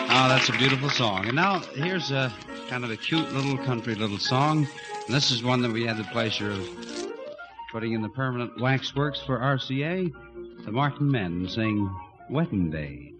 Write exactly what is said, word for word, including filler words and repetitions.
Oh, that's a beautiful song. And now here's a kind of a cute little country little song. And this is one that we had the pleasure of putting in the permanent waxworks for R C A. The Martin Men sing Wedding Day.